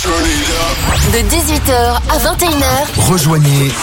De 18h à 21h. Rejoignez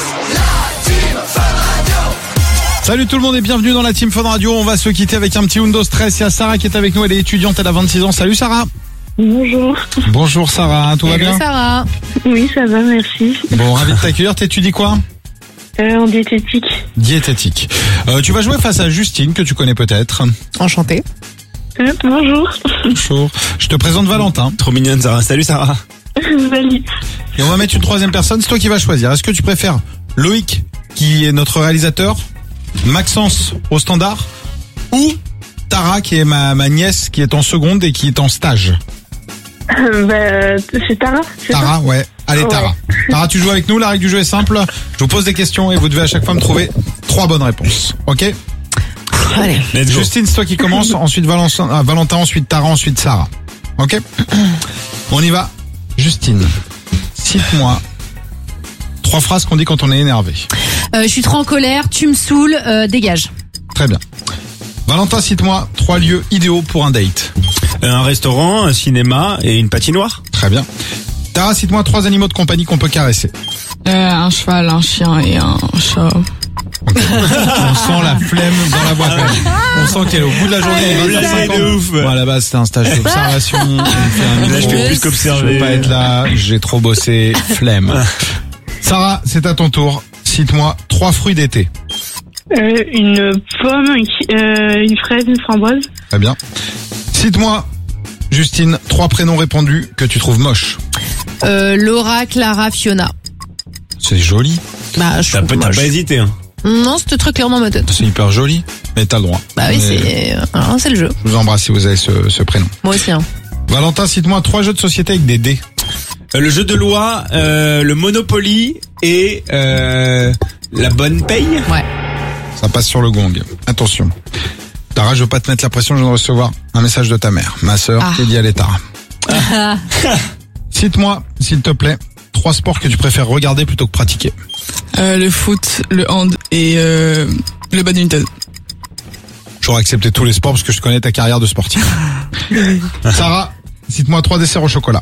Salut tout le monde et bienvenue dans la Team Fun Radio. On va se quitter avec un petit Undo Stress. Il y a Sarah qui est avec nous, elle est étudiante, elle a 26 ans. Salut Sarah. Bonjour. Bonjour Sarah, tout va bien? Sarah. Oui, ça va, merci. Bon, ravi de t'accueillir. T'étudies quoi? En diététique. Diététique. Tu vas jouer face à Justine, que tu connais peut-être. Enchantée. Bonjour. Bonjour. Je te présente Valentin. Trop mignonne Sarah. Salut Sarah. Salut. Et on va mettre une troisième personne, c'est toi qui vas choisir. Est-ce que tu préfères Loïc, qui est notre réalisateur, Maxence au standard, ou Tara, qui est ma nièce, qui est en seconde et qui est en stage? C'est Tara, c'est ça? Tara, ouais. Allez, Ouais. Tara. Tara, tu joues avec nous. La règle du jeu est simple. Je vous pose des questions et vous devez à chaque fois me trouver 3 bonnes réponses. Ok? Allez. Let's go. Justine, c'est toi qui commence. Ensuite Valentin, ensuite Tara, ensuite Sarah. Ok? On y va. Justine, cite-moi 3 phrases qu'on dit quand on est énervé. Je suis trop en colère, tu me saoules, dégage. Très bien. Valentin, cite-moi 3 lieux idéaux pour un date. Un restaurant, un cinéma et une patinoire. Très bien. Tara, cite-moi 3 animaux de compagnie qu'on peut caresser. Un cheval, un chien et un chat. On sent la flemme dans la voix. On sent qu'elle est au bout de la journée. Ah, 25 ans. de ouf. Bon, à la base, c'était un stage d'observation. On fait un Là, je micro. fais plus qu'observer. Je veux pas être là. J'ai trop bossé. Flemme. Sarah, c'est à ton tour. Cite-moi 3 fruits d'été. Une pomme, une fraise, une framboise. Très bien. Cite-moi, Justine, 3 prénoms répandus que tu trouves moches. Laura, Clara, Fiona. C'est joli. Bah, je T'as trouve pas moche. hésité, hein. Non, c'était très clairement ma tête. C'est hyper joli. Mais t'as le droit. Bah oui, Mais c'est le jeu. Je vous embrasse si vous avez ce prénom. Moi aussi, hein. Valentin, cite-moi 3 jeux de société avec des dés. Le jeu de loi, le Monopoly et la bonne paye. Ouais. Ça passe sur le gong. Attention. Tara, je veux pas te mettre la pression, je viens de recevoir un message de ta mère. Ma sœur, qui dit allez Tara. Cite-moi, s'il te plaît, 3 sports que tu préfères regarder plutôt que pratiquer. Le foot, le hand et le badminton. J'aurais accepté tous les sports parce que je connais ta carrière de sportive. Sarah, cite-moi 3 desserts au chocolat.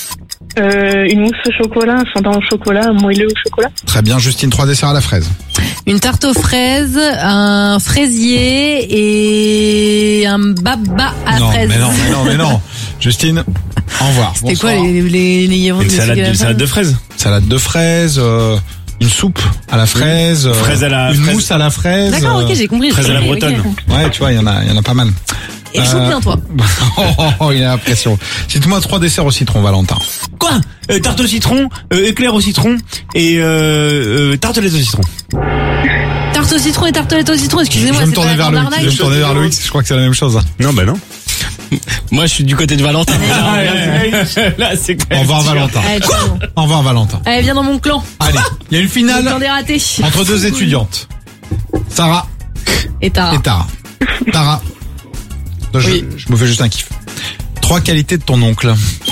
Une mousse au chocolat, un fondant au chocolat, un moelleux au chocolat. Très bien, Justine, 3 desserts à la fraise. Une tarte aux fraises, un fraisier et un baba à non, fraises. mais non. Justine, au revoir. C'était quoi Bonsoir. les yaourts Une de salade de fraises. Salade de fraises, une soupe à la fraise, Fraise à la une fraise. mousse à la fraise. D'accord, ok, j'ai compris. Fraise à la Ok. bretonne. Ouais, tu vois, il y en a pas mal. Et joue bien, toi. Oh, il a la pression. Cite-moi 3 desserts au citron, Valentin. Quoi? Tarte au citron, éclair au citron et tartelette au citron. Tarte au citron et tartelette au citron, Je excusez-moi, vais me c'est pas tourner la vers grande Loïc. Je arnaque. vais me tourner vers Loïc, je crois que c'est la même chose. Non, bah non. Moi, je suis du côté de Valentin. Là, c'est quand Au même revoir, dur. Valentin. Allez, ciao. Au revoir, Valentin. Allez, viens dans mon clan. Allez, il y a une Le finale clan des ratés. entre 2 étudiantes. Sarah Et Tara. et Tara. Tara, Oui. je me fais juste un kiff. 3 qualités de ton oncle.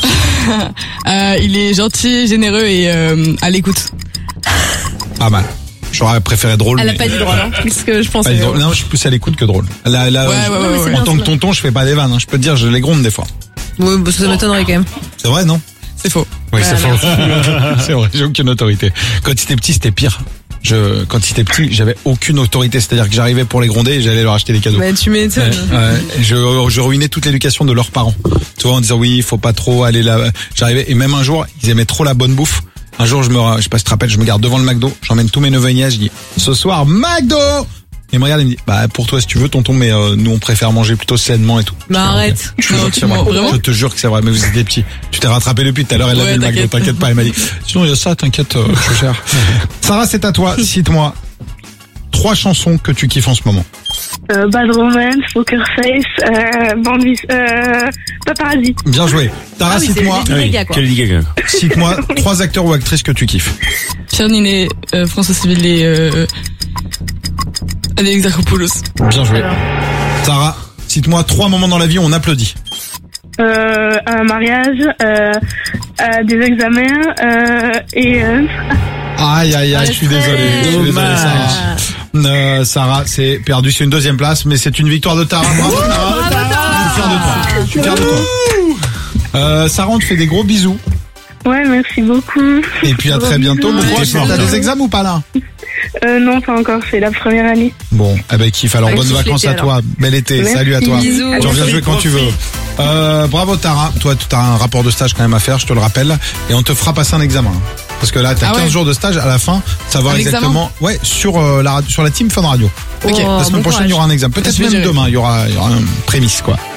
Il est gentil, généreux et à l'écoute. Pas mal. J'aurais préféré drôle. Elle a mais- pas dit drôle, hein, parce que je Pas pensais. dit drôle. Non, je suis plus à l'écoute que drôle. Là, Ouais, je- ouais, ouais. en tant que tonton, je fais pas des vannes. Hein. Je peux te dire, je les gronde des fois. Oui, bah, ça m'étonnerait quand même. C'est vrai, non? C'est faux. Oui, c'est faux. C'est vrai, j'ai aucune autorité. Quand j'étais petit, c'était pire. Quand j'étais petit, j'avais aucune autorité. C'est-à-dire que j'arrivais pour les gronder et j'allais leur acheter des cadeaux. Bah, tu m'étonnes. Ouais, je ruinais toute l'éducation de leurs parents. Tu vois, en disant oui, il faut pas trop aller là. J'arrivais, et même un jour, ils aimaient trop la bonne bouffe. Un jour, je sais pas si tu te rappelles, je me garde devant le McDo, j'emmène tous mes neveux et nièces, je dis, ce soir, McDo! Il me regarde et me dit, bah, pour toi si tu veux, tonton, mais nous on préfère manger plutôt sainement et tout. Bah, arrête. Je te jure que c'est Non, vrai. vraiment Je te jure que c'est vrai, mais vous étiez petits. Tu t'es rattrapé depuis tout à l'heure, elle a Ouais, vu le McDo, t'inquiète. t'inquiète pas, elle m'a dit, sinon il y a ça, t'inquiète, je gère. Sarah, c'est à toi, cite-moi 3 chansons que tu kiffes en ce moment. Bad Romance, Poker Face, Bandit, Paparazzi. Bien joué. Tara, Ah oui, c'est cite-moi, les- Gaga, quoi. Quel Lady Gaga. cite-moi 3 acteurs ou actrices que tu kiffes. Pierre Ninet, François Civil et Alex Zakopoulos. Bien joué. Sarah, cite-moi 3 moments dans la vie où on applaudit. Un mariage, des examens, et Aïe, aïe, aïe, je suis désolé. Je suis désolé, Dommage. Sarah. Sarah, c'est perdu, c'est une 2e place, mais c'est une victoire de Tara. Bravo, Tara. Je suis fier de toi. Je suis fier de toi. Sarah, on te fait des gros bisous. Ouais, merci beaucoup. Et puis à très bientôt. Bon Ouais, courage, c'est t'as ça. des examens ou pas là? Non, pas encore, c'est la première année. Bon, eh ben kiff. Alors Ouais, bonnes kiffe vacances l'été, à toi. Bel été. Merci. Salut à toi. Bisous. Tu reviens jouer quand tu veux. Bravo Tara. Toi, tu as un rapport de stage quand même à faire, je te le rappelle. Et on te fera passer un examen. Parce que là, t'as Ah 15 ouais. jours de stage à la fin. Savoir Un exactement. Ouais, sur la team Fun Radio. Ok. La semaine bon prochaine, il y courage. aura un examen. Peut-être Je vais même gérer. demain, il y aura une prémisse, quoi.